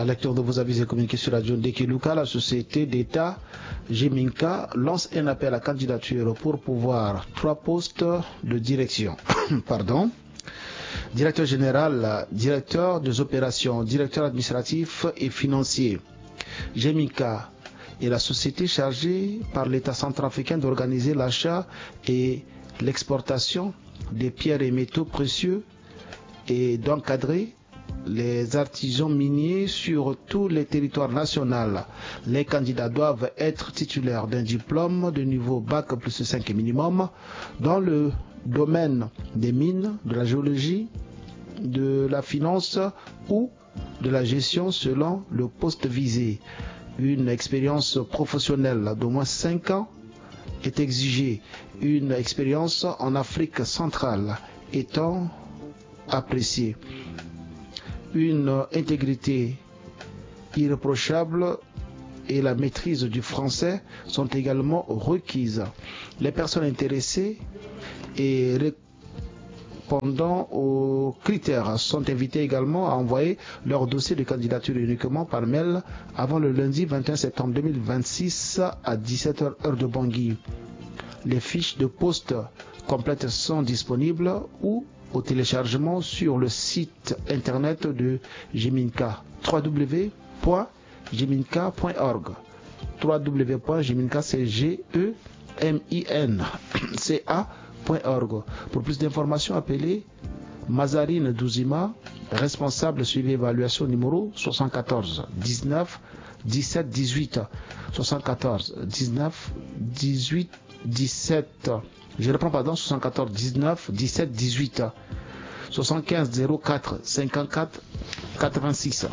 La lecture de vos avis et communiqués sur Radio Ndekeluka, la société d'État Jeminka lance un appel à candidature pour pouvoir 3 postes de direction. Pardon. Directeur général, directeur des opérations, directeur administratif et financier. Jeminka est la société chargée par l'État centrafricain d'organiser l'achat et l'exportation des pierres et métaux précieux et d'encadrer les artisans miniers sur tous les territoires nationaux. Les candidats doivent être titulaires d'un diplôme de niveau bac plus 5 minimum dans le domaine des mines, de la géologie, de la finance ou de la gestion selon le poste visé. Une expérience professionnelle d'au moins 5 ans est exigée. Une expérience en Afrique centrale étant appréciée. Une intégrité irréprochable et la maîtrise du français sont également requises. Les personnes intéressées et répondant aux critères sont invitées également à envoyer leur dossier de candidature uniquement par mail avant le lundi 21 septembre 2026 à 17h heure de Bangui. Les fiches de poste complètes sont disponibles ou au téléchargement sur le site internet de Jeminka, www.jeminka.org. www.jeminka.org. Pour plus d'informations, appelez Mazarine Douzima, responsable suivi évaluation numéro 74 19 17 18 74 19 18 17. Je reprends, pardon, 74 19 17 18 75 04 54 86.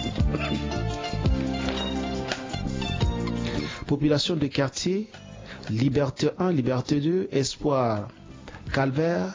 Population de quartier Liberté 1, Liberté 2, Espoir, Calvaire,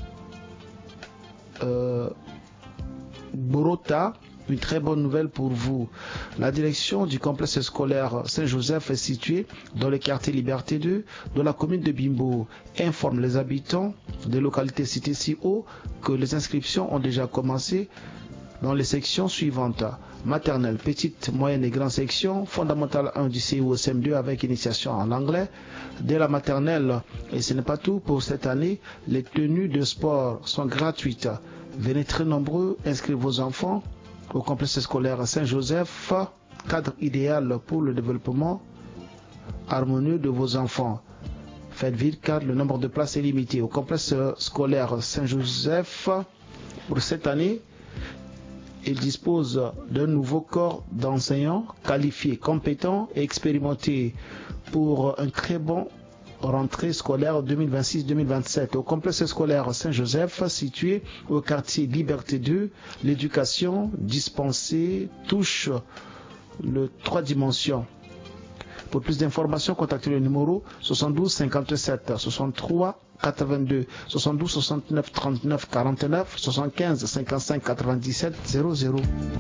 Borota. Une très bonne nouvelle pour vous. La direction du complexe scolaire Saint-Joseph est située dans le quartier Liberté 2 de la commune de Bimbo. Informe les habitants des localités citées si haut que les inscriptions ont déjà commencé dans les sections suivantes. Maternelle, petite, moyenne et grande section, fondamentale 1 du CIO CM2 avec initiation en anglais. Dès la maternelle, et ce n'est pas tout pour cette année, les tenues de sport sont gratuites. Venez très nombreux inscrire vos enfants au complexe scolaire Saint-Joseph, cadre idéal pour le développement harmonieux de vos enfants. Faites vite car le nombre de places est limité. Au complexe scolaire Saint-Joseph, pour cette année, il dispose d'un nouveau corps d'enseignants qualifiés, compétents et expérimentés pour un très bon rentrée scolaire 2026-2027. Au complexe scolaire Saint-Joseph, situé au quartier Liberté 2, l'éducation dispensée touche le 3 dimensions. Pour plus d'informations, contactez le numéro 72 57 63 82 72 69 39 49 75 55 97 00.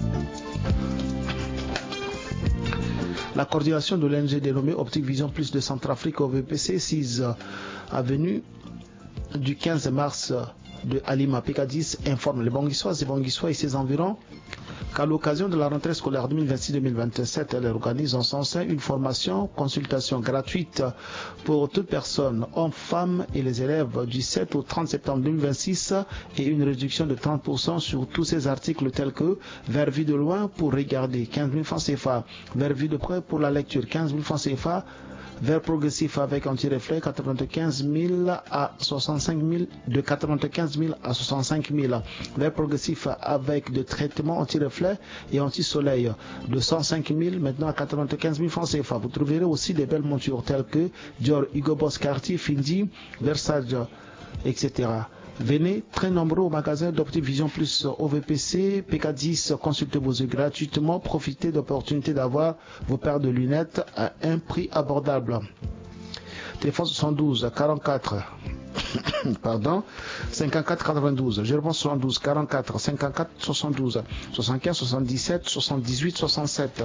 La coordination de l'ONG dénommée Optique Vision Plus de Centrafrique OVPC 6 avenue du 15 mars de Alima PK10 informe les Banguissoises et Banguissois et ses environs qu'à l'occasion de la rentrée scolaire 2026-2027, elle organise en son sein une formation, consultation gratuite pour toute personne, hommes, femmes et les élèves du 7 au 30 septembre 2026 et une réduction de 30% sur tous ces articles tels que vers vue de loin pour regarder 15 000 francs CFA, vers vue de près pour la lecture 15 000 francs CFA, vers progressif avec anti-reflet 95 000 à 65 000, de 95 000 à 65 000, vers progressif avec de traitement anti-reflet et anti-soleil de 105 000 maintenant à 95 000 francs CFA. Vous trouverez aussi des belles montures telles que Dior, Hugo Boss, Cartier, Findi, Versace, etc. Venez très nombreux au magasin d'Optique Vision Plus OVPC, PK10, consultez vos yeux gratuitement, profitez d'opportunités d'avoir vos paires de lunettes à un prix abordable. Téléphone 72 44 pardon 54 92. Je réponds 72 44 54 72 75 77 78 67.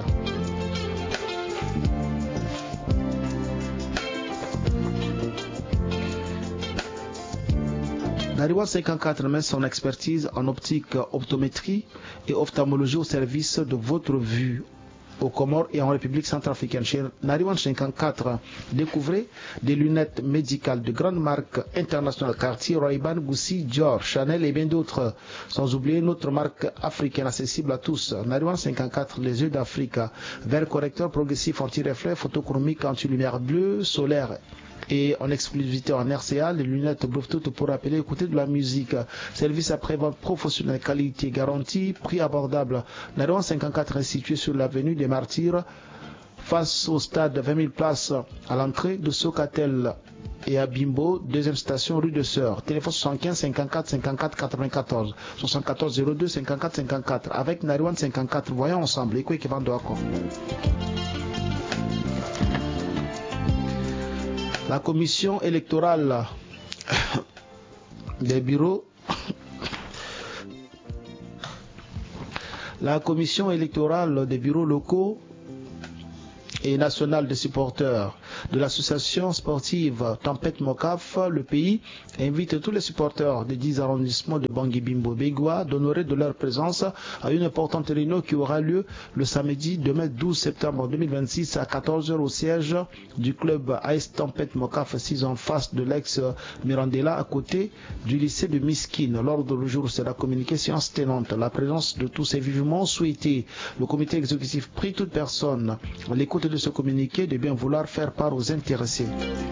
Nariwan 54 met son expertise en optique, optométrie et ophtalmologie au service de votre vue aux Comores et en République centrafricaine. Chez Nariwan 54, découvrez des lunettes médicales de grandes marques internationales, Cartier, Ray-Ban, Gucci, Dior, Chanel et bien d'autres. Sans oublier notre marque africaine accessible à tous. Nariwan 54, les yeux d'Afrique. Verre correcteur progressif anti-reflet, photochromique, anti-lumière bleue, solaire et en exclusivité en RCA, les lunettes Bluetooth pour appeler écouter de la musique. Service après-vente professionnel, qualité garantie, prix abordable. Nariwan 54 est situé sur l'avenue des Martyrs, face au stade 20 000 places à l'entrée de Socatel et à Bimbo, deuxième station rue de Sœur. Téléphone 75 54 54 94 74 02 54 54. Avec Nariwan 54, voyons ensemble. Et quoi qui va La commission électorale des bureaux locaux et national des supporters de l'association sportive Tempête Mocaf, le pays invite tous les supporters des 10 arrondissements de Bangui, Bimbo, Begua d'honorer de leur présence à une importante réunion qui aura lieu le samedi demain 12 septembre 2026 à 14h au siège du club AS Tempête Mocaf, 6 en face de l'ex Mirandela à côté du lycée de Miskine. L'ordre du jour sera communiqué séance tenante. La présence de tous est vivement souhaitée. Le comité exécutif prie toute personne à l'écoute de ce communiqué de bien vouloir faire part aux intéressés.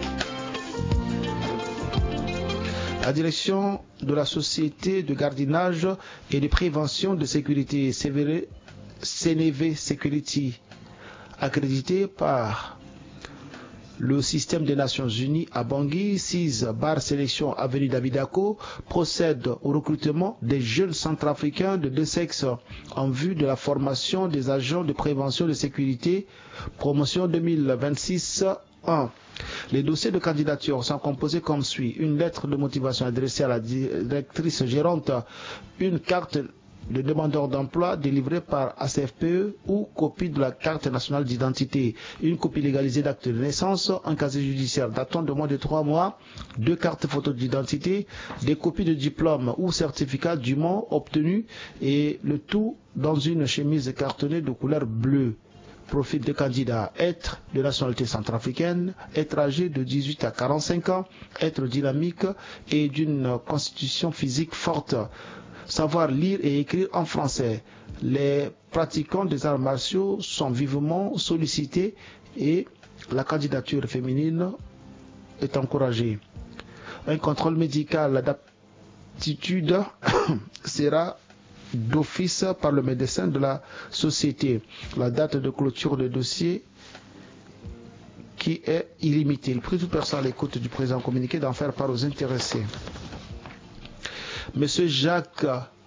La direction de la société de gardiennage et de prévention de sécurité CNV Security, accréditée par le système des Nations Unies à Bangui, 6 bar sélection avenue Davidako, procède au recrutement des jeunes centrafricains de deux sexes en vue de la formation des agents de prévention de sécurité, promotion 2026-1. Les dossiers de candidature sont composés comme suit: une lettre de motivation adressée à la directrice gérante, une carte de demandeur d'emploi délivré par ACFPE ou copie de la carte nationale d'identité, une copie légalisée d'acte de naissance, un casier judiciaire datant de moins de 3 mois, 2 cartes photos d'identité, des copies de diplômes ou certificats dûment obtenus et le tout dans une chemise cartonnée de couleur bleue. Profil des candidats: être de nationalité centrafricaine, être âgé de 18 à 45 ans, être dynamique et d'une constitution physique forte, savoir lire et écrire en français. Les pratiquants des arts martiaux sont vivement sollicités et la candidature féminine est encouragée. Un contrôle médical d'aptitude sera d'office par le médecin de la société. La date de clôture de dossier qui est illimitée. Il prie toute personne à l'écoute du présent communiqué d'en faire part aux intéressés. Monsieur Jacques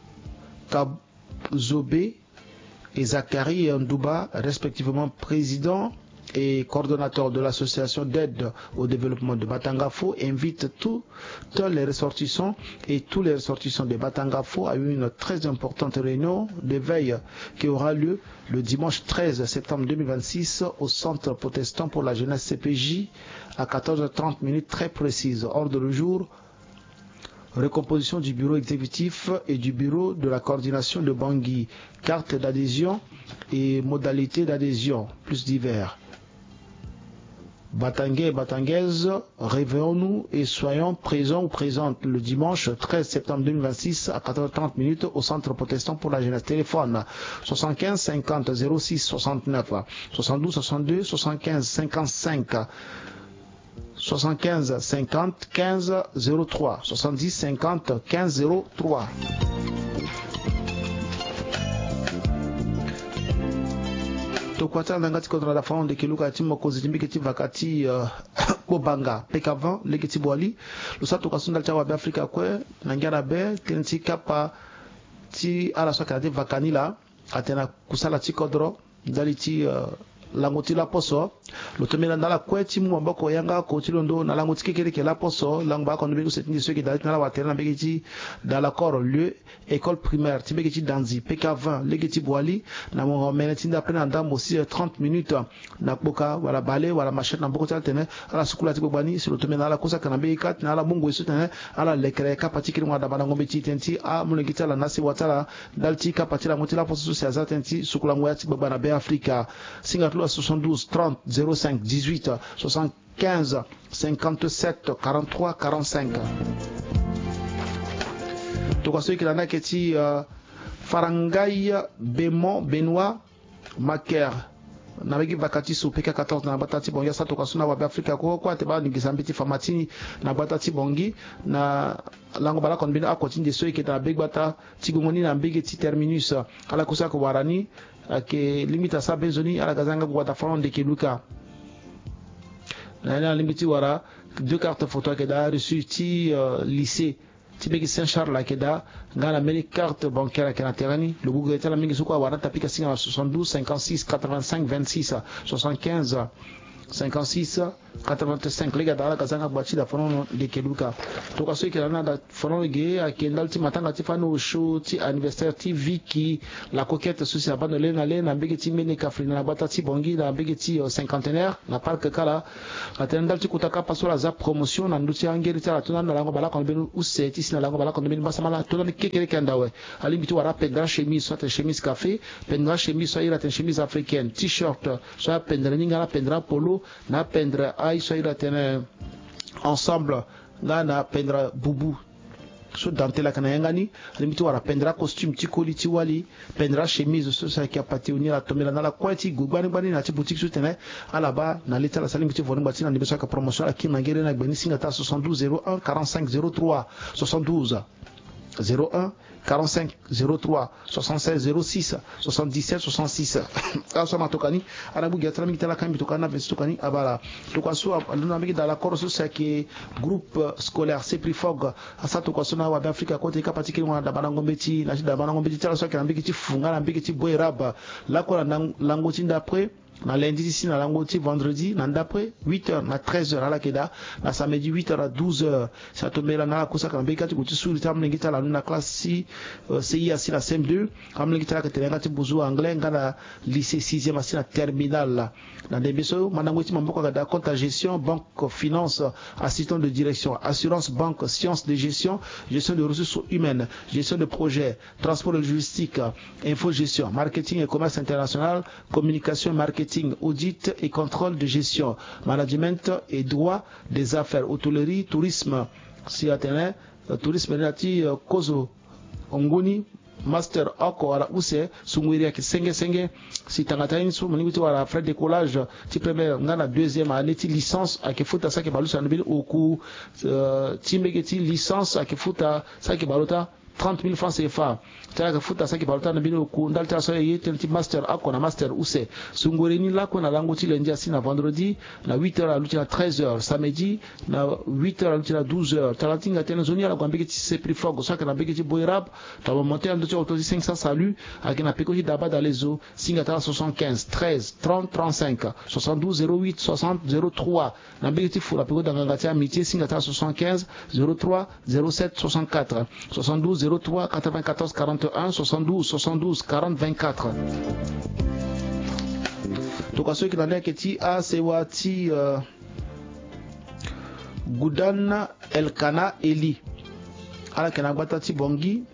Kabzobé et Zachary Ndouba, respectivement président et coordonnateur de l'association d'aide au développement de Batangafo, invitent toutes les ressortissants et tous les ressortissants de Batangafo à une très importante réunion de veille qui aura lieu le dimanche 13 septembre 2026 au centre protestant pour la jeunesse CPJ à 14h30 très précise. Ordre du jour: recomposition du bureau exécutif et du bureau de la coordination de Bangui, carte d'adhésion et modalités d'adhésion, plus divers. Batangais et Batangaises, réveillons-nous et soyons présents ou présentes le dimanche 13 septembre 2026 à 14h30 au centre protestant pour la jeunesse. Téléphone 75 50 06 69 72 62 75 55 75 50 15 03 70 50 15 03. Tokwata nangati kontra la faon de kiluka timo kozimbi kiti vakati kobanga pekavan legiti boali lusa tokasunda chawa be Afrika kwe nangara be tenti kapa ti ala soka de vakanila atena kusala ti kodro daliti langoti la poso lotomela na la kweti mu maboko yanga ko tilondo na langoti kekele ke la poso langba ko nbe ko setini ceux qui dans la water na begeti dans l'accord lieu école primaire tibegeti danzi PK20 legeti boali na mo menetinda pena ndambo 30 minutes na boka wala balé wala machette na boko tene ala sukula tibobani sur lotomela la kosa kana be kat na la mungu esu tene ala lekre kapati kiri mwada bana ngombe tenti a mulengita la nasi watala dalti kapati la motila poso sur azatenti sukula ngwa tibaba na be Africa Singapour 72 30 05 18 75 57 43 45 Tokaso kilana keti Farangai Benoît Maker nabegi bakati su PK14 na batati bongi sa tokaso na wa Africa ko kwa te ba ngisambiti famatini na batati bongi na lango bala konbina akotini de soyi keta big bata tigongoni na mbege ti terminus ala kusa ko warani ke limita sa bezoni ala gazanga ko wata fond de Keluka na limiti wara 2 cartes photo que da reçu ti lycée Tibeki Saint-Charles la keda ngana meni carte bancaire qui na terani le Google était la mingi soko wara tapika singa 72 56 85 26 75 56 85 lega dala kazanga bwachi da fono de Keluka to kaso ki na da fono ge akendal ti matanga ti fano show ti anniversaire ti viki la coquette souci abano le na bege ti meni kafrina na bata ti bongi na bege ti cinquantenaire na parc kala atendal ti kutaka paso la za promotion na nduti angeri ti la tona na lango bala kon benu use ti sina lango bala kon benu basamala to na kekere kandawe ali bitu wara pendra chemise soit chemise café pendra chemise soit ira chemise africaine t-shirt soit pendra ninga pendra polo na pendra ai soit ira tene ensemble na pendra bubu so dantela kana yangani limiti wara pendra costume ti koli ti wali pendra chemise so sa ki apati unira tomela na la kwati gubani bani na ti boutique so tene ala ba na leta la salimiti voni batina ni beso ka promotion la ki ngere na gbeni singa ta 72 01 45 03 72 01 45 03 76 06 77 66 aso matokani ana bugi atala mi tala kambi tokana vesi tokani abala tokaso aluna mi dans l'accord so ça que groupe scolaire c'est plus fort asa tokaso na wa Africa côté kapati ki mwana da banango mbeti na da banango mbeti tala so que na mbiki ti funga na mbiki ti boeraba la ko na langoti d'après na lundi ici na langoti vendredi na d'après 8h na 13h à la keda na samedi 8h à 12h ça tombe là na kosa ka mbeka ti kuti suri tam ngita la na classe CI asi la CM2 am ngita la ketenga ti buzu anglais ngana lycée 6e asi na terminal na debeso manangoti mamboko ka da compte gestion banque finance assistant de direction assurance banque sciences de gestion gestion de ressources humaines gestion de projet transport et logistique info gestion marketing et commerce international communication marketing audit et contrôle de gestion, management et droit des affaires, hôtellerie, tourisme, si atteint, tourisme relati, kozo, ongoni, master oko wala use sungwiri ki senge si tangata insu mninguti wala frais de collage ti première ngana deuxième année ti licence akifuta saki balusa nbili oku ti megeti licence akifuta saki baluta 30 000 francs CFA. Tala futa saki balota na bino ku ndalta so yete ti master ako na master use sungore ni lako na lango ti lundi asi na vendredi na 8h à 13h samedi na 8h à 12h tala tinga tena zoni ala kwambiki ti c'est plus fort so que na biki ti boirab ta monter en doto auto 500 salut akina peko ti daba dans les eaux singa tala 75 13 30 35 72 08 60 03 na biki ti fula peko danga ti amitié singa tala 75 03 07 64 72 03 94 41 72 72 40 24 tokaso ki nane keti a sewati Goudan Elkana Eli ala kana batati bongi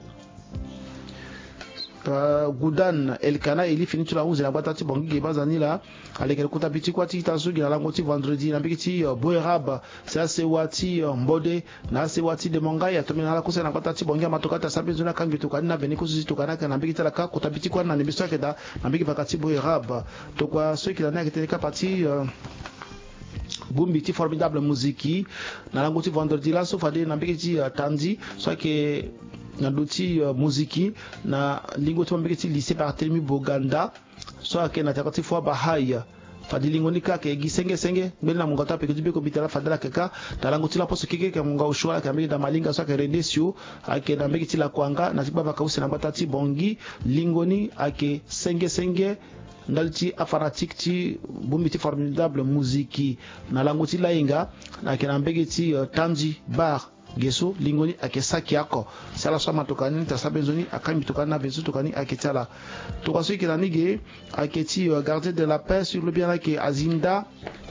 Goudan Elkana Eli finitu la 11 la batati bongi ke bazani la avec le kota biti kwati tasu gina la ngoti vendredi na bikiti boerab ça c'est wati mbode na c'est wati de monga ya tomina la kusa na batati bongi matoka ta sabi zuna kangi to kana beni kusi to kana na bikiti la ka kota biti kwa na nibiso ke da na biki bakati boerab to kwa ceux qui la na ke ka parti Bumbiti formidable musique na la ngoti vendredi la so fade na bikiti tandi soit que na doti muziki na lingoti mbekiti lycée Barthélemy Boganda so ake na takati fwa bahaya fadilingo nika ke gisenge mbele na mungata pe kujibe ko bitala fadala keka talangoti la poso kike ke munga ushwala ke mbele da malinga so ake rendesio ake na mbekiti la kwanga na tibaba kausi na batati bongi lingoni ake senge ndalti afanatique ti bumbiti formidable musique na langoti lainga na kenambegeti tanji bar geso lingoni akesaki yako sala soma tokani tasabenzoni akami tokani na benzo tokani aketala tokaso kinanige aketi gardien de la paix sur le bien que azinda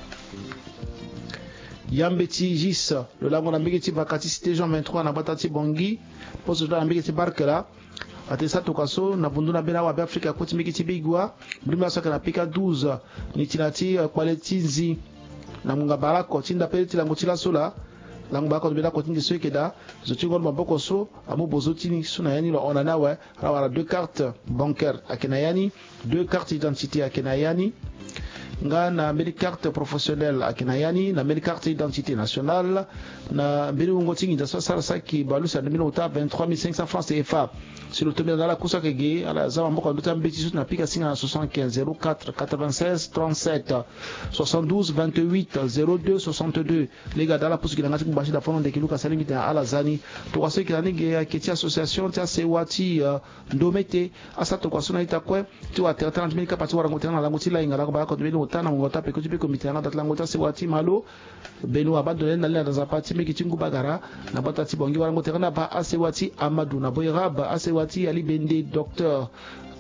Yambeti Gis, le lagon d'Ambegeti Bakati Cité Jean 23 na Batati Bongi, poste de l'Ambegeti Barkela, Atesa Tokaso, na Bunduna Bena Wabe Afrika Koti Megeti Bigua, Brima Saka na Pika 12, Nitinati Kwaletinzi, na Mungabara Kotinda Peleti Langotila Sola, Langobako de Bela Kotinda Suekeda, Zotingon Maboko So, Amo Bozotini, Sunayani, le Onanawe, alors 2 cartes bancaires à Kenayani, 2 cartes d'identité à Kenayani, nga na mbeli carte professionnelle akinayani na mbeli carte d'identité nationale na mbeli ngoti ngi daso sala saki balusa 23 500 francs CFA sur le tombé dans la kusa kege ala zama mboko ndota mbeti sut na pika singa na 75 04 96 37 72 28 02 62 lega dala pusu kilanga tikumbashi da fono de kiluka salimi ta ala zani to kwaso kilani ge keti association ta sewati ndomete asa to kwaso na itakwe tu wa 30 000 kapati warangote na langoti la ingala ba ko tana mongota pe kuti pe komite na datla ngota se wati malo benu abandonné na dans apati me kitingu bagara na batati bongi wala ngote na ba asewati Amadou na boyraba asewati Ali Bende docteur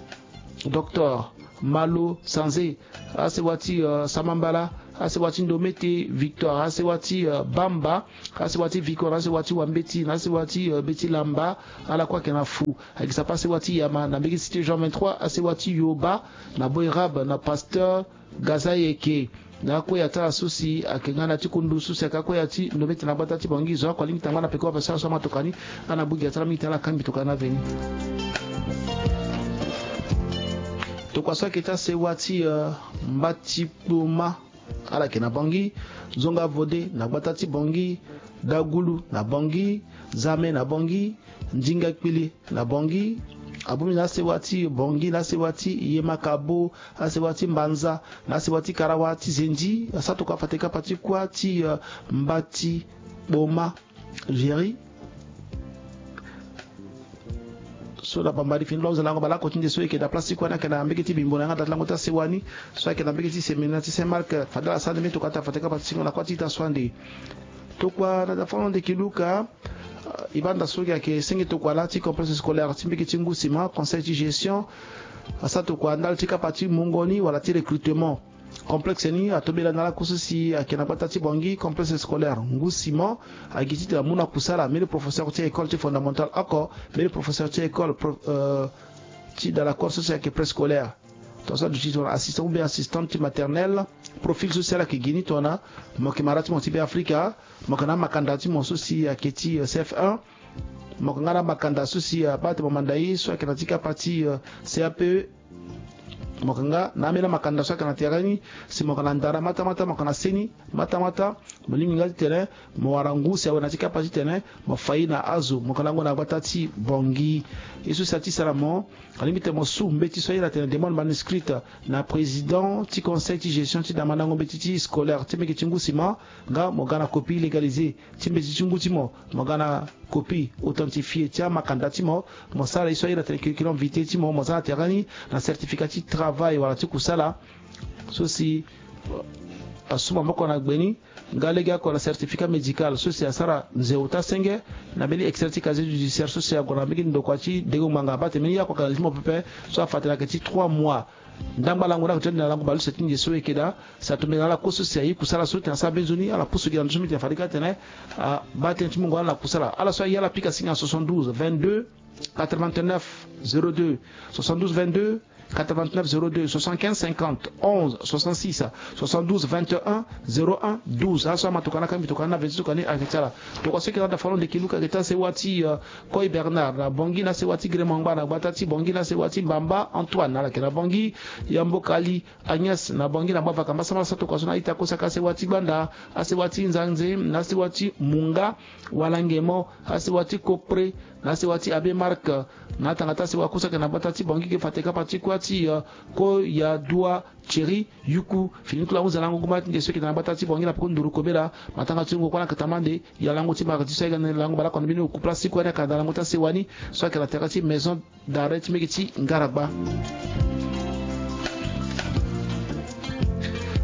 Malo Sanze asewati Samambala asewati Ndomete Victor asewati Bamba asewati Victor asewati Wambeti asewati Beti Lamba ala kwa kena fu akisa pasewati Yama na Mbeki Cité Jean 23 asewati Yoba na boyraba na pasteur Gazayeke na ko ya ta susi akengana tikundu susi akako ti ndomete na batati bongizo kwa lingi tangana pekwa pesa so matokani ana bugi ya tala mitala kambi tokana veni to kwa so kita se wati mbati puma ala kena bongi zonga vode na batati bongi dagulu na bongi zame na bongi njinga kpili na bongi abumi na sewati bongi na sewati yemakabo na sewati mbanza na sewati karawati zenji asato ka fateka pati kwa ti mbati boma jeri so da bambari fin lo zalango bala ko tinde so ke da place ko na kana mbekiti bimbo na ngata lango ta sewani so ke da mbekiti semina ti semark fadala sande to kata fateka pati ngona kwa ti ta swandi to kwa na da fondo de kiluka ibanda soki ake sengi to kwa lati complexe scolaire timbiki tingu sima conseil de gestion asa to kwa ndal tika pati mongoni wala ti recrutement complexe ni atobela na la kususi akena batati bongi complexe scolaire ngusima agiti la muna kusala mais le professeur ti école ti fondamentale ako mais le professeur ti école ti dans la course sociale qui préscolaire tosa du titre assistant ou bien assistante maternelle profil social qui gini tona moki marati mo tibe Afrika mokana makandati mo sosi aketi CF1 mokanga makanda sosi abate mandai so akanatika parti CAPE mokanga na mena makanda so akanatiagani si mokana ndara mata mokana seni mata molingi ngati tene mo warangu se wanatika parti tene mo faina azu mokana ngona batati bongi yesu sati salamo alimite mo su mbeti so ila tene demande manuscrite na président ti conseil ti gestion ti damana ngombe ti scolaire ti meki tingu sima nga mogana copie légalisée ti mbeti tingu ti mo mogana copie authentifiée ti makanda ti mo sala iso ila tene curriculum vitae ti mo sala tiagani na certificat ti travail wala ti kusala so si asuma moko na gbeni ngalega ko la certificat médical so si asara nzeuta senge na beli exercice casier judiciaire so si agona bigi ndokwati dego manga bate meni yako kala limo pepe so afatela kati 3 mois ndamba langu na kutenda langu balu setinje so ekeda sa tumela la koso si ayi kusala so tena sa benzoni ala pusu gila nzumi te farika tena bate ntimungo ala kusala ala so yala pika singa 72 22 89 02 72 22 89 02 75 50 11 66 72 21 01 12 asa matokana kambi tokana vetu kani akitala to kwa sekela da falon de kiluka geta se wati Koy Bernard na bongi na se wati Gremangba na batati bongi na se wati Mbamba Antoine na la bongi Yambo Kali Agnès na bongi na bava kamba sama sato kwa sona ita kosa ka se wati Banda ase wati Nzanze na se wati Munga Walangemo ase wati Kopre na se wati Abe Mark na tangata se wakusa kana batati bongi ke fateka pati kwati ko ya dua cheri yuku finikula unza lango kumati ndeso ke na batati bongi na pokonduru kobela matanga tsungo kwa na katamande ya lango timba katisa ga na lango bala kono bino ku place ko na kada lango ta sewani so ke la terati maison d'arrêt mekiti ngaraba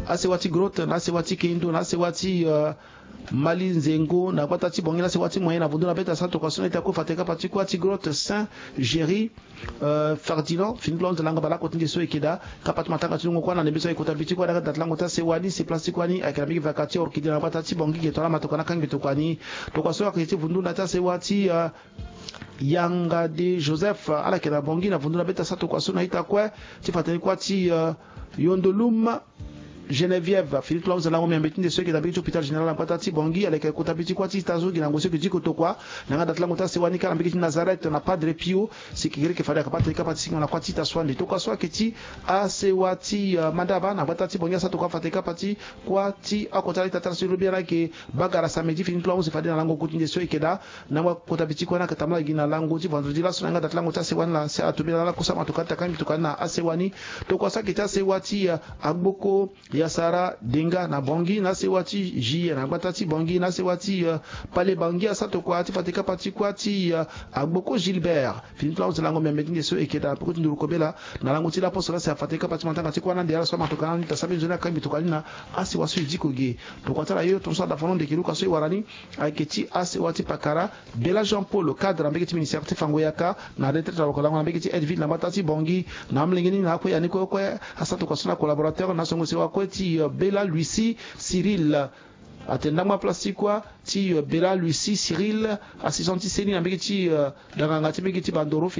asewati grotte na asewati kendo na asewati Mali Nzengo na kwatati bongi na sewati moyen na vundu na beta santo kwa sona itako fateka pati kwa ti grotte Saint Géry Ferdinand Finland langa bala ko tindi so ikida kapat mataka tulungo kwa na nebiso ikota biti kwa daga datlango ta sewani se plastique kwani akirabiki vakati orchidée na kwatati bongi ke tola matokana kangi to kwani to kwa so akiti vundu na ta sewati Yanga de Joseph ala kena bongi na vundu na beta santo kwa sona itakwa ti fateka kwa ti Yondolum Geneviève Philippe Lanza la ngombe mbetinde ceux qui habitent hôpital général en patati bongi avec kotabiti kwati tazo gina ngose que diko tokwa nanga datla ngota sewani kala mbeki Nazareth na Padre Pio sikigere ke fada kapata kapati na kwati taswande tokwa so keti asewati mandaba na patati bongi sa tokwa fateka pati kwati akotali tatarsu lobia ke bagara samedi Philippe Lanza fada na lango kutinde ceux qui da na kotabiti kwa na katamla gina lango ti vendredi la so nanga datla ngota sewani la se atubila la kusama tokata kan bitokana asewani tokwa so keti asewati agboko Yasara Denga na bongi na sewati J na batati bongi na sewati pale bongi asato kwa ti fateka pati kwa ti agboko Gilbert Philippe Lanza lango mbetinde so ekeda poko nduru kobela na lango ti la posola se fateka pati mantanga ti kwa na ndera so matokana ni tasabe zona kan bitokalina asi wasu jikoge to kwatala yo to so da fonon de kiluka so warani aketi asewati pakara Bela Jean Paul cadre mbeki ministère te fango yaka na retraite la kolango mbeki Edville na batati bongi na mlengeni na ko yaniko ko asato kwa sona collaborateur na songo se wa ti Bella Lucie Cyril atendama plastikwa ti Bella Lucie Cyril assistant ti seni na mbeki ti danganga ti mbeki ti bandoro